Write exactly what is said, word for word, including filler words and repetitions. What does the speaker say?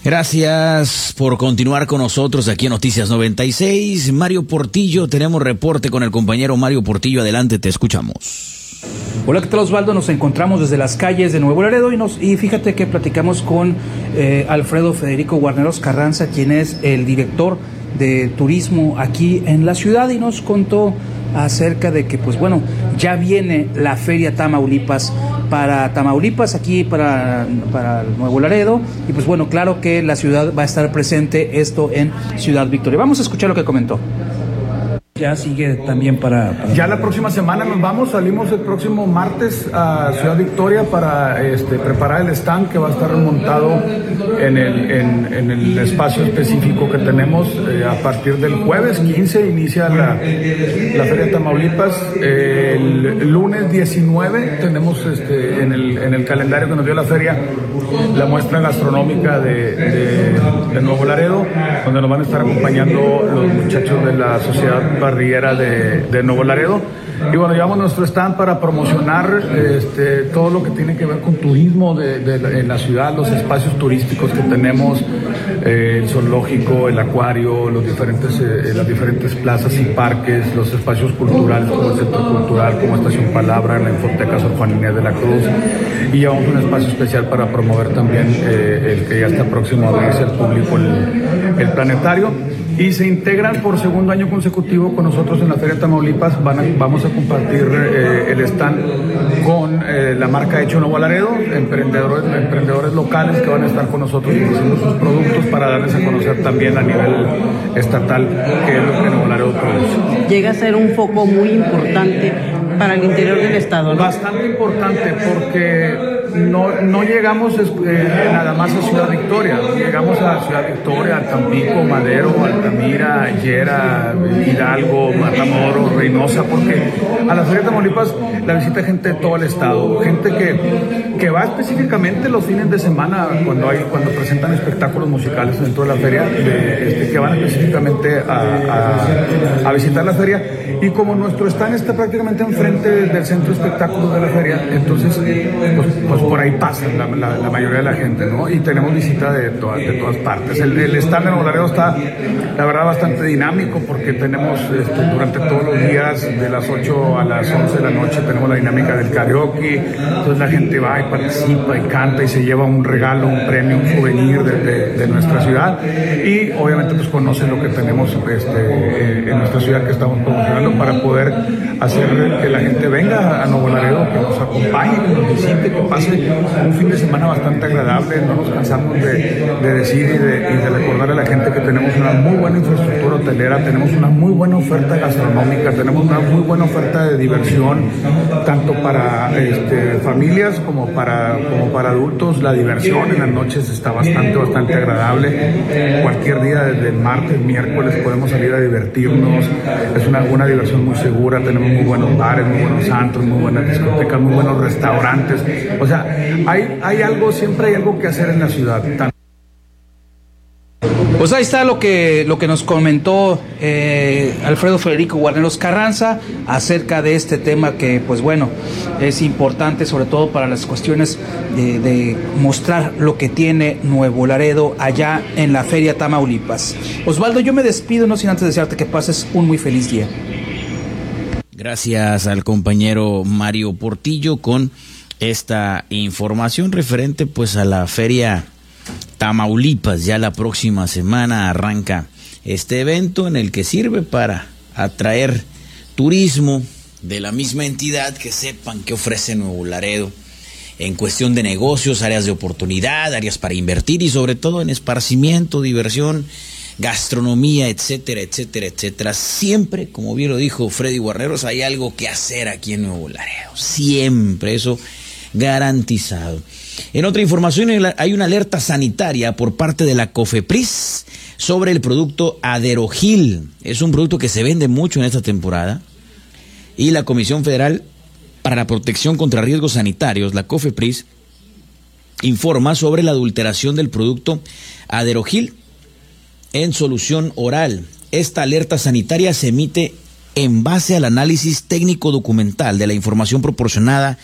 Gracias por continuar con nosotros aquí en Noticias noventa y seis. Mario Portillo, tenemos reporte con el compañero Mario Portillo. Adelante, te escuchamos. Hola, ¿qué tal, Osvaldo? Nos encontramos desde las calles de Nuevo Laredo y, nos, y fíjate que platicamos con eh, Alfredo Federico Guarneros Carranza, quien es el director de turismo aquí en la ciudad, y nos contó acerca de que, pues bueno, ya viene la Feria Tamaulipas para Tamaulipas, aquí para, para Nuevo Laredo, y pues bueno, claro que la ciudad va a estar presente, esto en Ciudad Victoria. Vamos a escuchar lo que comentó. Ya sigue también para, para... Ya la próxima semana nos vamos, salimos el próximo martes a Ciudad Victoria para este, preparar el stand que va a estar montado en el, en, en el espacio específico que tenemos. Eh, a partir del jueves quince inicia la, la Feria Tamaulipas. Eh, el, el lunes diecinueve tenemos este, en, el, en el calendario que nos dio la feria la muestra gastronómica de, de, de Nuevo Laredo, donde nos van a estar acompañando los muchachos de la sociedad barriguera de, de Nuevo Laredo. Y bueno, llevamos nuestro stand para promocionar este, todo lo que tiene que ver con turismo de, de, de en la ciudad, los espacios turísticos que tenemos, eh, el zoológico, el acuario, los diferentes, eh, las diferentes plazas y parques, los espacios culturales como el Centro Cultural, como Estación Palabra, la Infoteca Sor Juana Inés de la Cruz. Y llevamos un espacio especial para promover también eh, el que ya está próximo a abrirse al público, el, el planetario. Y se integran por segundo año consecutivo con nosotros en la Feria Tamaulipas. Van a, vamos a compartir eh, el stand con eh, la marca Hecho Nuevo Laredo, emprendedores, emprendedores locales que van a estar con nosotros ofreciendo sus productos para darles a conocer también a nivel estatal qué es lo que Nuevo Laredo produce. Llega a ser un foco muy importante para el interior del estado, ¿no? Bastante importante, porque no, no llegamos eh, nada más a Ciudad Victoria, llegamos a Ciudad Victoria, a Tampico, Madero, Altamira, Llera, Hidalgo, Matamoros, Reynosa, porque a la Feria de Tamaulipas la visita gente de todo el estado, gente que, que va específicamente los fines de semana cuando hay cuando presentan espectáculos musicales dentro de la feria, de, este, que van específicamente a, a, a visitar la feria. Y como nuestro stand está prácticamente enfrente del centro de espectáculos de la feria, entonces pues, pues por ahí pasa la, la, la mayoría de la gente, ¿no? Y tenemos visita de todas, de todas partes. El, el stand de Nuevo Laredo está, la verdad, bastante dinámico, porque tenemos este, durante todos los días, de las ocho a las once de la noche, tenemos la dinámica del karaoke. Entonces la gente va y participa y canta y se lleva un regalo, un premio, un souvenir de, de, de nuestra ciudad. Y obviamente pues conoce lo que tenemos este, en nuestra ciudad que estamos promocionando, para poder hacer que la gente venga a Nuevo Laredo, que nos acompañe, que nos visite, que pase un fin de semana bastante agradable. No nos cansamos de, de decir y de, y de recordar a la gente que tenemos una muy buena infraestructura hotelera, tenemos una muy buena oferta gastronómica, tenemos una muy buena oferta de diversión, tanto para este, familias como para, como para adultos. La diversión en las noches está bastante, bastante agradable. Cualquier día, desde el martes, miércoles, podemos salir a divertirnos. Es una, una diversión muy segura, tenemos muy buenos bares, muy buenos antros, muy buenas discotecas, muy buenos restaurantes. O sea, hay, hay algo, siempre hay algo que hacer en la ciudad. Pues ahí está lo que lo que nos comentó eh, Alfredo Federico Guarneros Carranza acerca de este tema que, pues bueno, es importante sobre todo para las cuestiones de, de mostrar lo que tiene Nuevo Laredo allá en la Feria Tamaulipas. Osvaldo, yo me despido, no sin antes desearte que pases un muy feliz día. Gracias al compañero Mario Portillo con esta información referente pues a la Feria Tamaulipas. Ya la próxima semana arranca este evento en el que sirve para atraer turismo de la misma entidad, que sepan qué ofrece Nuevo Laredo en cuestión de negocios, áreas de oportunidad, áreas para invertir y sobre todo en esparcimiento, diversión, gastronomía, etcétera, etcétera, etcétera. Siempre, como bien lo dijo Freddy Guarneros, hay algo que hacer aquí en Nuevo Laredo. Siempre, eso garantizado. En otra información, hay una alerta sanitaria por parte de la COFEPRIS sobre el producto Aderogil. Es un producto que se vende mucho en esta temporada. Y la Comisión Federal para la Protección contra Riesgos Sanitarios, la COFEPRIS, informa sobre la adulteración del producto Aderogil en solución oral. Esta alerta sanitaria se emite en base al análisis técnico documental de la información proporcionada